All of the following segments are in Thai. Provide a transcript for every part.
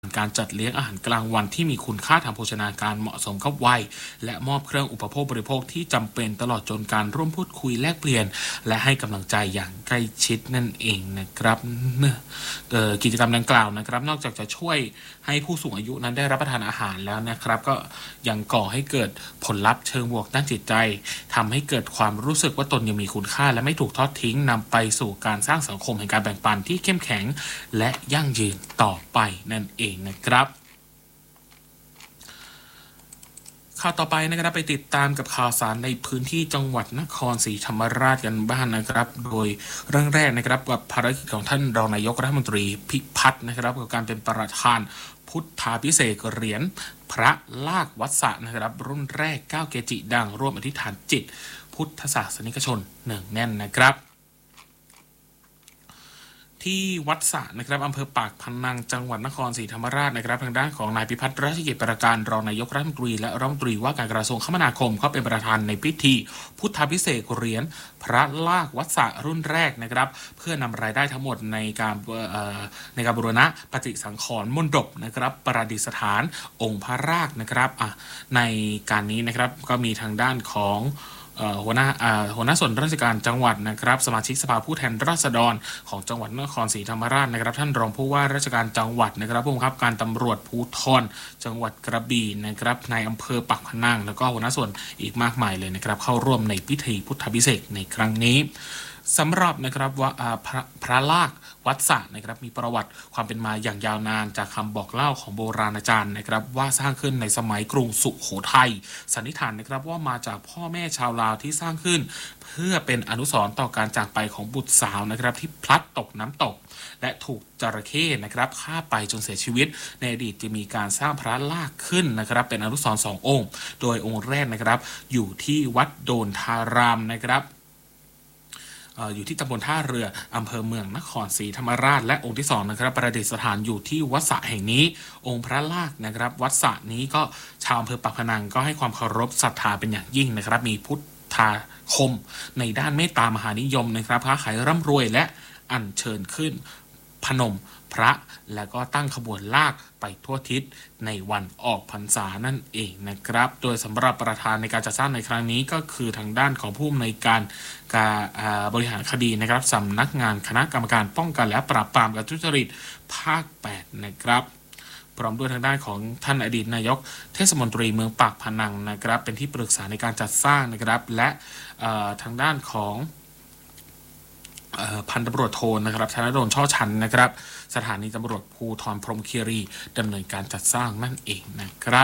การจัดเลี้ยงอาหารกลางวันที่มีคุณค่าทางโภชนาการเหมาะสมกับวัยและมอบเครื่องอุปโภคบริโภคที่จำเป็นตลอดจนการร่วมพูดคุยแลกเปลี่ยนและให้กำลังใจอย่างใกล้ชิดนั่นเองนะครับกิจกรรมดังกล่าวนะครับนอกจากจะช่วยให้ผู้สูงอายุนั้นได้รับประทานอาหารแล้วนะครับก็ยังก่อให้เกิดผลลัพธ์เชิงบวกด้านจิตใจทำให้เกิดความรู้สึกว่าตนยังมีคุณค่าและไม่ถูกทอดทิ้งนำไปสู่การสร้างสังคมแห่งการแบ่งปันที่เข้มแข็งและยั่งยืนต่อไปนั่นเองนะครับข่าวต่อไปนะครับไปติดตามกับข่าวสารในพื้นที่จังหวัดนครศรีธรรมราชกันบ้างนะครับโดยเรื่องแรกนะครับกับภารกิจของท่านรองนายกรัฐมนตรีพิพัฒน์นะครับกับการเป็นประธานพุทธาภิเษกเหรียญพระลากวัดสะนะครับรุ่นแรก9เกจิดังร่วมอธิษฐานจิตพุทธศาสนิกชนเนืองแน่นนะครับที่วัดสะนะครับอำเภอปากพนังจังหวัดนครศรีธรรมราชนะครับทางด้านของนายพิพัฒน์ราชกิจประการรองนายกรัฐมนตรีและรัฐมนตรีว่าการกระทรวงคมนาคมเขาเป็นประธานในพิธีพุทธาภิเษกเหรียญพระลากวัดสะรุ่นแรกนะครับเพื่อนำรายได้ทั้งหมดในการบูรณะปฏิสังขรณ์มณฑปนะครับประดิษฐานองค์พระรากนะครับในการนี้นะครับก็มีทางด้านของหัวหน้าส่วนราชการจังหวัดนะครับสมาชิกสภาผู้แทนราษฎรของจังหวัดนครศรีธรรมราชนะครับท่านรองผู้ว่าราชการจังหวัดนะครับผู้บังคับการตำรวจภูธรจังหวัดกระบี่นะครับนายอำเภอปากพนังแล้วก็หัวหน้าส่วนอีกมากมายเลยนะครับเข้าร่วมในพิธีพุทธาภิเษกในครั้งนี้สำหรับนะครับว่าพระลากวัดสะนะครับมีประวัติความเป็นมาอย่างยาวนานจากคำบอกเล่าของโบราณอาจารย์นะครับว่าสร้างขึ้นในสมัยกรุงสุโขทัยสันนิษฐานนะครับว่ามาจากพ่อแม่ชาวลาวที่สร้างขึ้นเพื่อเป็นอนุสรณ์ต่อการจากไปของบุตรสาวนะครับที่พลัดตกน้ำตกและถูกจระเข้นะครับฆ่าไปจนเสียชีวิตในอดีตจะมีการสร้างพระลากขึ้นนะครับเป็นอนุสรณ์2 องค์โดยองค์แรกนะครับอยู่ที่วัดโดนทารามนะครับอยู่ที่ตำบลท่าเรืออำเภอเมืองนครศรีธรรมราชและองค์ที่2นะครับประดิษฐานอยู่ที่วัดสะแห่งนี้องค์พระลากนะครับวัดสะนี้ก็ชาวอำเภอปากพนังก็ให้ความเคารพศรัทธาเป็นอย่างยิ่งนะครับมีพุทธาคมในด้านเมตตามหานิยมนะครับค้าขายร่ำรวยและอัญเชิญขึ้นพนมพระแล้วก็ตั้งขบวนลากไปทั่วทิศในวันออกพรรษานั่นเองนะครับโดยสำหรับประธานในการจัดสร้างในครั้งนี้ก็คือทางด้านของผู้อำนวยการบริหารคดีนะครับสำนักงานคณะกรรมการป้องกันและปราบปรามการทุจริตภาค8นะครับพร้อมด้วยทางด้านของท่านอดีตนายกเทศมนตรีเมืองปากพนังนะครับเป็นที่ปรึกษาในการจัดสร้างนะครับและทางด้านของพันตำรวจโทนะครับธนดลช่อชันนะครับสถานีตำรวจภูธรพรหมคีรีดำเนินการจัดสร้างนั่นเองนะครับ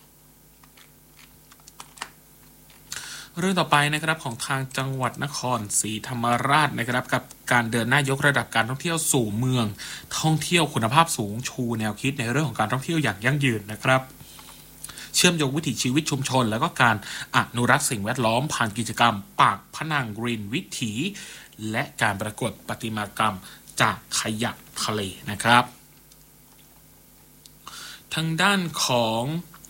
เรื่องต่อไปนะครับของทางจังหวัดนครศรีธรรมราชนะครับกับการเดินหน้ายกระดับการท่องเที่ยวสู่เมืองท่องเที่ยวคุณภาพสูงชูแนวคิดในเรื่องของการท่องเที่ยวอย่างยั่งยืนนะครับเชื่อมโยงวิถีชีวิตชุมชนแล้วก็การอนุรักษ์สิ่งแวดล้อมผ่านกิจกรรมปากพนังกรีนวิถีและการประกวดประติมากรรมจากขยะทะเลนะครับทางด้านของ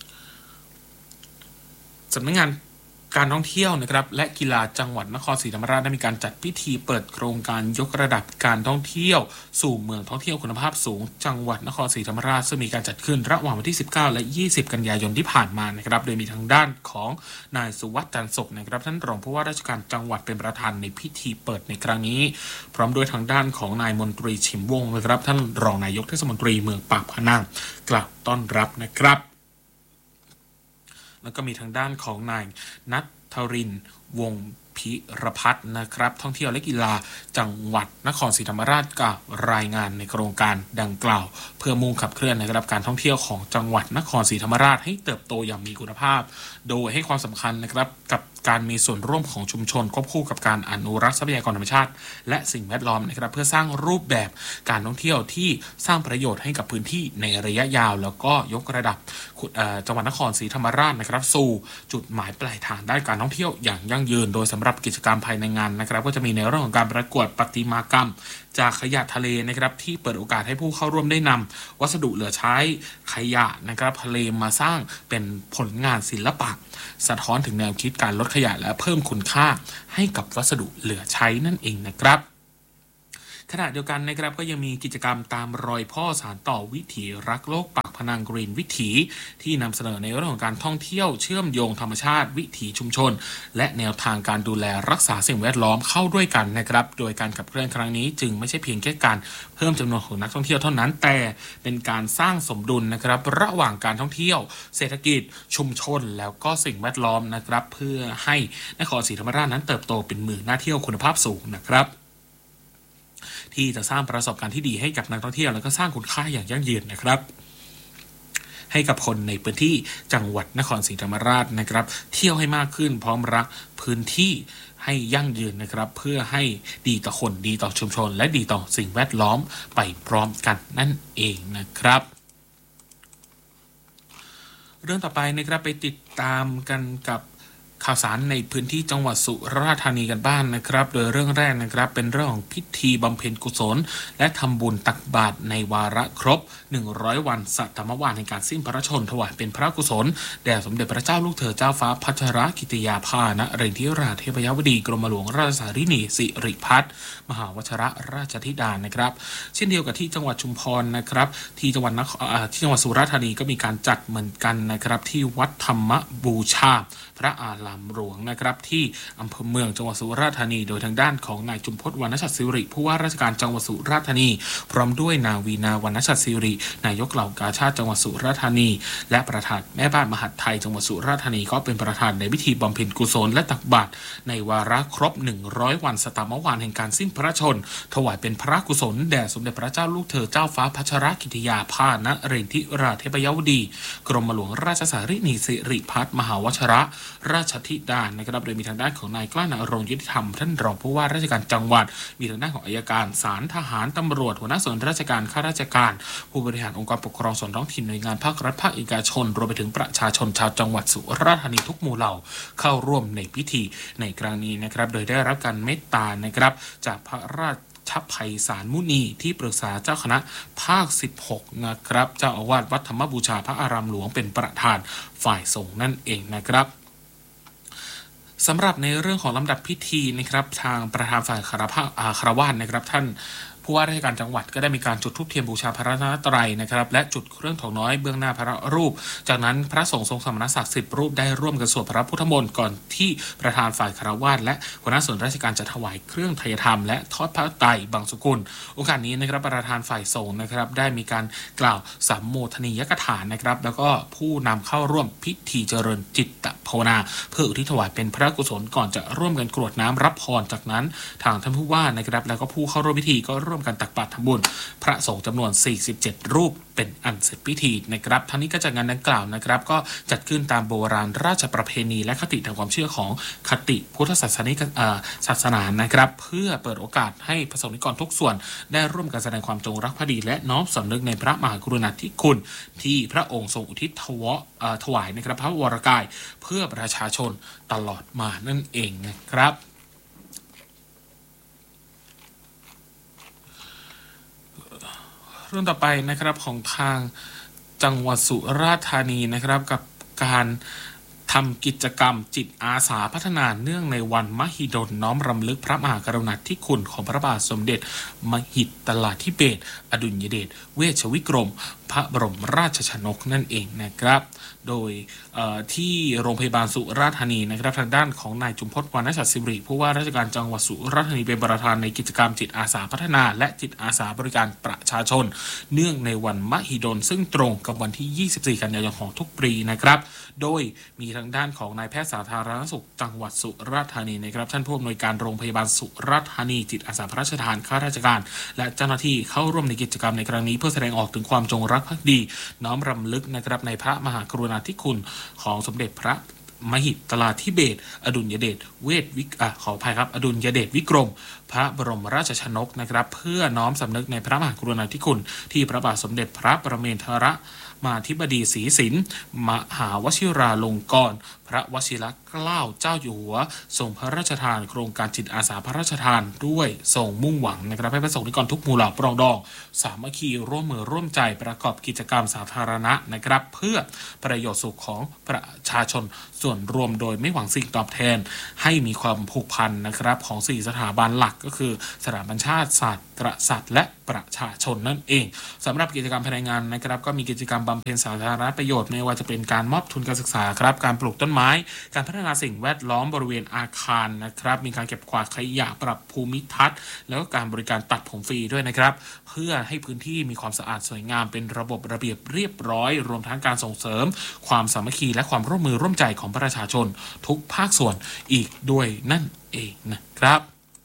สำนักงานการท่องเที่ยวนะครับและกีฬาจังหวัดนครศรีธรรมราชได้มีการจัดพิธีเปิดโครงการยกระดับการท่องเที่ยวสู่เมืองท่องเที่ยวคุณภาพสูงจังหวัดนครศรีธรรมราชซึ่งมีการจัดขึ้นระหว่างวันที่19และ20กันยายนที่ผ่านมานะครับโดยมีทางด้านของนายสุวัฒน์จันทร์สุขนะครับท่านรองผู้ว่าราชการจังหวัดเป็นประธานในพิธีเปิดในครั้งนี้พร้อมด้วยทางด้านของนายมนตรีชิมวงศ์นะครับท่านรองนายกเทศมนตรีเมืองปากพนังกล่าวต้อนรับนะครับแล้วก็มีทางด้านของนายณัฐรินทร์วงศ์พิรพัฒน์นะครับท่องเที่ยวและกีฬาจังหวัดนครศรีธรรมราชกับรายงานในโครงการดังกล่าวเพื่อมุ่งขับเคลื่อนนะครับการท่องเที่ยวของจังหวัดนครศรีธรรมราชให้เติบโตอย่างมีคุณภาพโดยให้ความสำคัญนะครับกับการมีส่วนร่วมของชุมชนควบคู่กับการอนุรักษ์ทรัพยากรธรรมชาติและสิ่งแวดล้อมนะครับเพื่อสร้างรูปแบบการท่องเที่ยวที่สร้างประโยชน์ให้กับพื้นที่ในระยะยาวแล้วก็ยกระดับจังหวัดนครศรีธรรมราชนะครับสู่จุดหมายปลายทางด้านการท่องเที่ยวอย่างยั่งยืนโดยสำหรับกิจกรรมภายในงานนะครับก็จะมีในเรื่องของการประกวดประติมากรรมจากขยะทะเลนะครับที่เปิดโอกาสให้ผู้เข้าร่วมได้นำวัสดุเหลือใช้ขยะนะครับทะเลมาสร้างเป็นผลงานศิลปะสะท้อนถึงแนวคิดการลดขยะและเพิ่มคุณค่าให้กับวัสดุเหลือใช้นั่นเองนะครับขณะเดียวกันนะครับก็ยังมีกิจกรรมตามรอยพ่อสานต่อวิถีรักโลกปากพนังกรีนวิถีที่นำเสนอในเรื่องของการท่องเที่ยวเชื่อมโยงธรรมชาติวิถีชุมชนและแนวทางการดูแลรักษาสิ่งแวดล้อมเข้าด้วยกันนะครับโดยการขับเคลื่อนครั้งนี้จึงไม่ใช่เพียงแค่การเพิ่มจำนวนของนักท่องเที่ยวเท่านั้นแต่เป็นการสร้างสมดุลนะครับระหว่างการท่องเที่ยวเศรษฐกิจชุมชนแล้วก็สิ่งแวดล้อมนะครับเพื่อให้นครศรีธรรมราชนั้นเติบโตเป็นเมืองน่าเที่ยวคุณภาพสูงนะครับที่จะสร้างประสบการณ์ที่ดีให้กับนักท่องเที่ยวแล้วก็สร้างคุณค่าอย่างยั่งยืนนะครับให้กับคนในพื้นที่จังหวัดนครศรีธรรมราชนะครับเที่ยวให้มากขึ้นพร้อมรักพื้นที่ให้ยั่งยืนนะครับเพื่อให้ดีต่อคนดีต่อชุมชนและดีต่อสิ่งแวดล้อมไปพร้อมกันนั่นเองนะครับเรื่องต่อไปนะครับไปติดตามกันกับข่าวสารในพื้นที่จังหวัดสุราษฎร์ธานีกันบ้าง นะครับโดยเรื่องแรกนะครับเป็นเรื่องของพิธีบำเพ็ญกุศลและทำบุญตักบาตรในวาระครบ100วันสัตมวาลในการสิ้นพระชนม์ถวายเป็นพระกุศลแด่สมเด็จพระเจ้าลูกเธอเจ้าฟ้าพัชรกิติยาภานเรนทิราเทพยวดีกรมหลวงราชสารินีสิริพัฒน์มหาวชรราชธิดานะครับเช่นเดียวกับที่จังหวัดชุมพรนะครับที่จังหวัดสุราษฎร์ธานีก็มีการจัดเหมือนกันนะครับที่วัดธรรมบูชาพระอารามหลวงนะครับที่อำเภอเมืองจังหวัดสุราษฎร์ธานีโดยทางด้านของนายจุมพจน์วรรณชัดศิริผู้ว่าราชการจังหวัดสุราษฎร์ธานีพร้อมด้วยนางวีณาวรรณชัดศิรินายกเหล่ากาชาติจังหวัดสุราษฎร์ธานีและประธานแม่บ้านมหาดไทยจังหวัดสุราษฎร์ธานีก็เป็นประธานในพิธีบำเพ็ญกุศลและตักบาตรในวาระครบ100วันสตมวาลแห่งการสิ้นพระชนม์ถวายเป็นพระกุศลแด่สมเด็จพระเจ้าลูกเธอเจ้าฟ้าพัชรกิติยาภานเรนทิราเทพยวดีกรมหลวงราชสารินีสิริพัฒน์มหาวชรราชธิดานะครับโดยมีทางด้านของนายกล้านรงค์ยุติธรรมท่านรองผู้ว่าราชการจังหวัดมีทางด้านของอัยการศาลทหารตำรวจหัวหน้าส่วนราชการข้าราชการผู้บริหารองค์กรปกครองส่วนท้องถิ่นหน่วยงานภาครัฐภาคเอกชนรวมไปถึงประชาชนชาวจังหวัดสุราษฎร์ธานีทุกหมู่เหล่าเข้าร่วมในพิธีในครั้งนี้นะครับโดยได้รับการเมตตานะครับจากพระราชภัยสารมุนีที่ปรึกษาเจ้าคณะภาค16นะครับเจ้าอาวาสวัดธรรมบูชาพระอารามหลวงเป็นประธานฝ่ายสงฆ์นั่นเองนะครับสำหรับในเรื่องของลำดับพิธีนะครับทางประธานฝ่ายคารวาสนะครับท่านผู้ว่าราชการจังหวัดก็ได้มีการจุดธูปเทียนบูชาพระรัตนตรัยนะครับและจุดเครื่องถองน้อยเบื้องหน้าพระรูปจากนั้นพระสงฆ์ทรงสมณศักดิ์10รูปได้ร่วมกันสวดพระพุทธมนต์ก่อนที่ประธานฝ่ายคารวาสและหัวหน้าส่วนราชการจะถวายเครื่องไทยธรรมและทอดพระไตรบางสกุลโอกาสนี้นะครับประธานฝ่ายสงฆ์นะครับได้มีการกล่าวสัมโมทนียกถานะครับแล้วก็ผู้นำเข้าร่วมพิธีเจริญจิตภาวนาเพื่ออุทิศถวายเป็นพระกุศลก่อนจะร่วมกันกรวดน้ำรับพรจากนั้นทางท่านผู้ว่านะครับแล้วก็ผู้เข้าร่วมพิธีก็ร่วมกันตักบาตรทำบุญพระสงฆ์จำนวน47รูปเป็นอันเสร็จพิธีนะครับทั้งนี้ก็จากงานดังกล่าวนะครับก็จัดขึ้นตามโบราณราชประเพณีและคติทางความเชื่อของคติพุทธศาสนานะครับเพื่อเปิดโอกาสให้ประสงค์นิกรทุกส่วนได้ร่วมกันแสดงความจงรักภักดีและน้อมสำนึกในพระมหากรุณาธิคุณที่พระองค์ทรงอุทิศถวายนะครับพระวรกายเพื่อประชาชนตลอดมานั่นเองนะครับเรื่องต่อไปนะครับของทางจังหวัดสุราษฎร์ธานีนะครับกับการทำกิจกรรมจิตอาสาพัฒนาเนื่องในวันมหิดลน้อมรำลึกพระมหากรุณาธิคุณของพระบาทสมเด็จมหิดลธิเบศรอดุลยเดชเวชวิกรมพระบรมราชชนกนั่นเองนะครับโดยที่โรงพยาบาลสุราษฎร์ธานีนะครับทางด้านของนายจุมพจน์วรรณชัดศิริผู้ว่าราชการจังหวัดสุราษฎร์ธานีเป็นประธานในกิจกรรมจิตอาสาพัฒนาและจิตอาสาบริการประชาชนเนื่องในวันมหิดลซึ่งตรงกับวันที่24กันยายนของทุกปีนะครับโดยมีทางด้านของนายแพทย์สาธารณสุขจังหวัดสุราษฎร์ธานีนะครับท่านผู้อำนวยการโรงพยาบาลสุราษฎร์ธานีจิตอาสาพระราชทานข้าราชการและเจ้าหน้าที่เข้าร่วมในกิจกรรมในครั้งนี้เพื่อแสดงออกถึงความจงรักภักดีน้อมรำลึกนะครับในพระมหากรุณาธิคุณของสมเด็จพระมหิดลธิเบศรอดุลยเดชขออภัยครับอดุลยเดชวิกรมพระบรมราชชนกนะครับเพื่อน้อมสำนึกในพระมหากรุณาธิคุณที่พระบาทสมเด็จพระประเมนทรมาธิบดีศรีสินมหาวชิราลงกรณ์พระวชิรเกล้าเจ้าอยู่หัวทรงพระราชทานโครงการจิตอาสาพระราชทานด้วยทรงมุ่งหวังนะครับให้ประสงค์นิกรทุกหมู่เหล่าปรองดองสามัคคีร่วมมือร่วมใจประกอบกิจกรรมสาธารณะนะครับเพื่อประโยชน์สุขของประชาชนส่วนรวมโดยไม่หวังสิ่งตอบแทนให้มีความผูกพันนะครับของ4สถาบันหลักก็คือสถาบันชาติศาสตร์กษัตริย์และประชาชนนั่นเองสำหรับกิจกรรมภายในงานนะครับก็มีกิจกรรมบำเพ็ญสาธารณประโยชน์ไม่ว่าจะเป็นการมอบทุนการศึกษาครับการปลูกต้นไม้การพัฒนาสิ่งแวดล้อมบริเวณอาคารนะครับมีการเก็บกวาดขยะปรับภูมิทัศน์แล้วก็การบริการตัดผมฟรีด้วยนะครับเพื่อให้พื้นที่มีความสะอาดสวยงามเป็นระบบระเบียบเรียบร้อยรวมทั้งการส่งเสริมความสามัคคีและความร่วมมือร่วมใจของประชาชนทุกภาคส่วนอีกด้วยนั่นเองนะครับ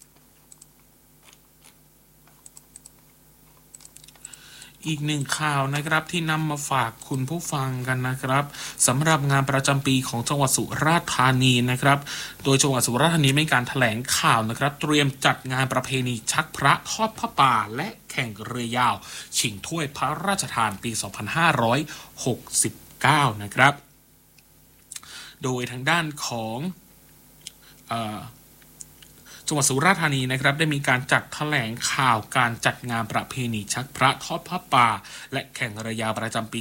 อีกหนึ่งข่าวนะครับที่นำมาฝากคุณผู้ฟังกันนะครับสำหรับงานประจำปีของจังหวัดสุราษฎร์ธานีนะครับโดยจังหวัดสุราษฎร์ธานีมีการแถลงข่าวนะครับเตรียมจัดงานประเพณีชักพระทอดผ้าป่าและแข่งเรือยาวชิงถ้วยพระราชทานปี 2569 นะครับโดยทางด้านของจังหวัดสุราษฎร์ธานีนะครับได้มีการจัดแถลงข่าวการจัดงานประเพณีชักพระทอดผ้าป่าและแข่งเรือยาวประจำปี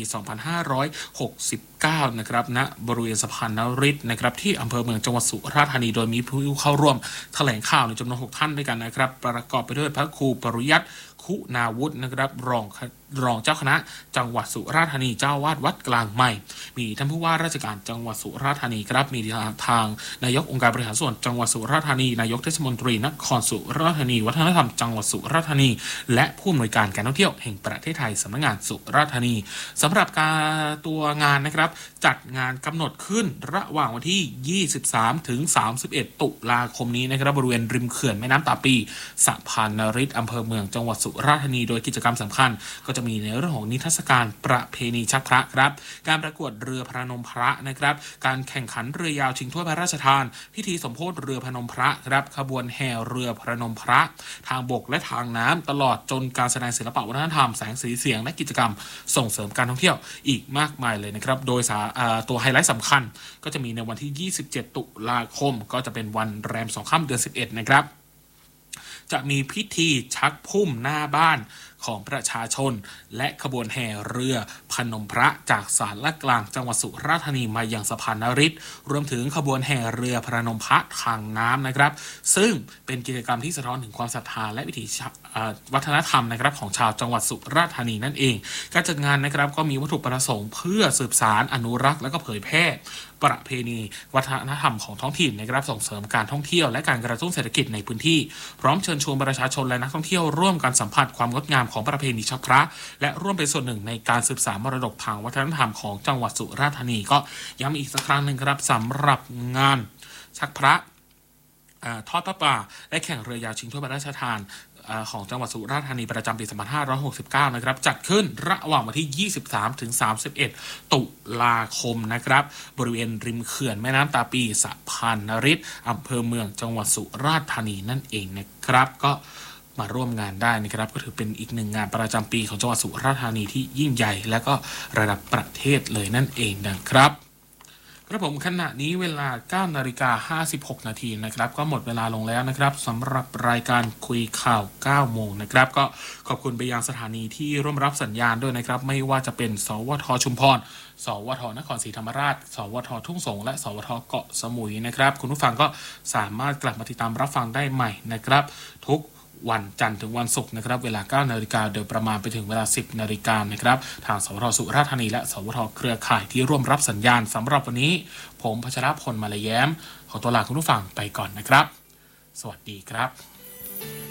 2569 นะครับณบริเวณสะพานนฤทธิ์นะครับที่อำเภอเมืองจังหวัดสุราษฎร์ธานีโดยมีผู้เข้าร่วมแถลงข่าวในจำนวน6ท่านด้วยกันนะครับประกอบไปด้วยพระครูปริยัติคุณาวุฒินะครับรองเจ้าคณะจังหวัดสุราษฎร์ธานีเจ้าวาดวัดกลางใหม่มีท่านผู้ว่าราชการจังหวัดสุราษฎร์ธานีครับมีทางนายกองค์การบริหารส่วนจังหวัดสุราษฎร์ธานีนายกเทศมนตรีนครสุราษฎร์ธานีวัฒนธรรมจังหวัดสุราษฎร์ธานีและผู้อำนวยการการท่องเที่ยวแห่งประเทศไทยสำนักงานสุราษฎร์ธานีสำหรับการตัวงานนะครับจัดงานกำหนดขึ้นระหว่างวันที่23ถึง31ตุลาคมนี้นะครับบริเวณริมเขื่อนแม่น้ำตาปีสะพานนฤทธิ์อำเภอเมืองจังหวัดสุราษฎร์ธานีโดยกิจกรรมสำคัญก็จะมีในเรื่องของนิทรรศการประเพณีชักพระครับการประกวดเรือพนมพระนะครับการแข่งขันเรือยาวชิงถ้วยพระราชทานพิธีสมโภชเรือพนมพระครับขบวนแห่เรือพนมพระทางบกและทางน้ำตลอดจนการแสดงศิลปะวัฒนธรรมแสงสีเสียงและกิจกรรมส่งเสริมการท่องเที่ยวอีกมากมายเลยนะครับโดยตัวไฮไลท์สำคัญก็จะมีในวันที่27ตุลาคมก็จะเป็นวันแรม2 ค่ำเดือน11นะครับจะมีพิธีชักพุ่มหน้าบ้านของประชาชนและขบวนแห่เรือพนมพระจากศาลกลางจังหวัดสุราษฎร์ธานีมายังสะพานนฤทธิ์รวมถึงขบวนแห่เรือพนมพระทางน้ำนะครับซึ่งเป็นกิจกรรมที่สะท้อนถึงความศรัทธาและวิถีวัฒนธรรมนะครับของชาวจังหวัดสุราษฎร์ธานีนั่นเองการจัดงานนะครับก็มีวัตถุประสงค์เพื่อสืบสานอนุรักษ์และก็เผยแพร่ประเพณีวัฒนธรรมของท้องถิ่นนะครับส่งเสริมการท่องเที่ยวและการกระตุ้นเศรษฐกิจในพื้นที่พร้อมเชิญชวนประชาชนและนักท่องเที่ยวร่วมกันสัมผัสความงดงามของประเพณีชักพระและร่วมเป็นส่วนหนึ่งในการสืบสานมรดกทางวัฒนธรรมของจังหวัดสุราษฎร์ธานีก็ย้ำอีกสักครั้งหนึ่งครับสำหรับงานชักพระทอดผ้าป่าและแข่งเรือยาวชิงถ้วยพระราชทานของจังหวัดสุราษฎร์ธานีประจำปี 2569 นะครับจัดขึ้นระหว่างวันที่ 23 ถึง 31 ตุลาคมนะครับบริเวณริมเขื่อนแม่น้ำตาปีสะพานนฤทธิ์อำเภอเมืองจังหวัดสุราษฎร์ธานีนั่นเองนะครับก็มาร่วมงานได้นะครับก็ถือเป็นอีกหนึ่งงานประจำปีของจังหวัดสุราษฎร์ธานีที่ยิ่งใหญ่และก็ระดับประเทศเลยนั่นเองนะครับครับผมขณะนี้เวลา 9:56 นาทีนะครับก็หมดเวลาลงแล้วนะครับสำหรับรายการคุยข่าว 9 โมงนะครับก็ขอบคุณไปยังสถานีที่ร่วมรับสัญญาณด้วยนะครับไม่ว่าจะเป็นสวทชุมพรสวทนครศรีธรรมราชสวททุ่งสงและสวทเกาะสมุยนะครับคุณผู้ฟังก็สามารถกลับมาติดตามรับฟังได้ใหม่นะครับทุกวันจันทร์ถึงวันศุกร์นะครับเวลา 9 นาฬิกาโดยประมาณไปถึงเวลา 10 นาฬิกานะครับทางสวทสุราษฎร์ธานีและสวทเครือข่ายที่ร่วมรับสัญญาณสำหรับวันนี้ผมพัชรพล มาลยแย้มขอตัวลาคุณผู้ฟังไปก่อนนะครับสวัสดีครับ